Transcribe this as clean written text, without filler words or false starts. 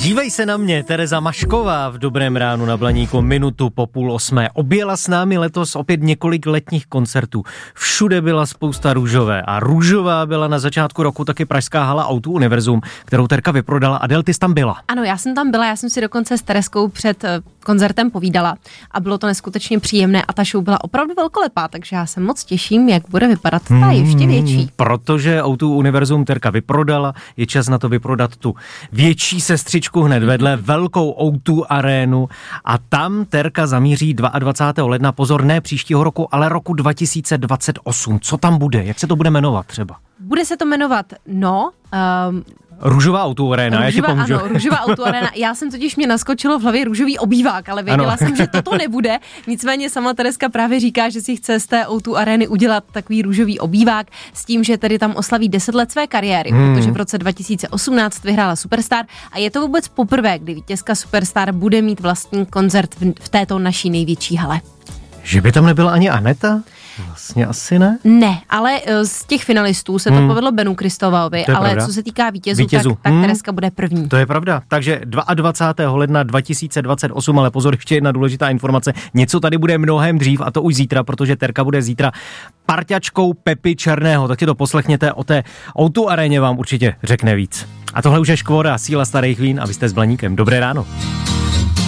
Dívej se na mě, Tereza Mašková v Dobrém ránu na Blaníku, minutu po 7:30. Objela s námi letos opět několik letních koncertů. Všude byla spousta růžové a růžová byla na začátku roku taky pražská hala O2 Univerzum, kterou Terka vyprodala. Adel, ty jsi tam byla? Ano, já jsem tam byla, já jsem si dokonce s Tereskou před koncertem povídala a bylo to neskutečně příjemné a ta show byla opravdu velkolepá, takže já se moc těším, jak bude vypadat ta ještě větší. Protože O2 Univerzum Terka vyprodala, je čas na to vyprodat tu větší sestřičku hned vedle, velkou O2 arénu a tam Terka zamíří 22. ledna, pozor, ne příštího roku, ale roku 2028. Co tam bude? Jak se to bude jmenovat třeba? Bude se to jmenovat, Růžová O2 Arena, já ti pomůžu. Ano, růžová O2 Arena. Já jsem totiž, mě naskočilo v hlavě růžový obývák, ale věděla jsem, že toto nebude. Nicméně sama Tereska právě říká, že si chce z té O2 Areny udělat takový růžový obývák s tím, že tedy tam oslaví 10 let své kariéry, protože v roce 2018 vyhrála Superstar a je to vůbec poprvé, kdy vítězka Superstar bude mít vlastní koncert v této naší největší hale. Že by tam nebyla ani Aneta? Vlastně asi ne. Ne, ale z těch finalistů se to povedlo Benu Kristovaovi, ale pravda. Co se týká vítězů. Tak Tereska bude první. To je pravda. Takže 22. ledna 2028, ale pozor, ještě jedna důležitá informace. Něco tady bude mnohem dřív a to už zítra, protože Terka bude zítra parťačkou Pepy Černého. Tak si to poslechněte, o té O2 aréně vám určitě řekne víc. A tohle už je Škvoda, síla starých vín a vy jste s Blaníkem. Dobré ráno.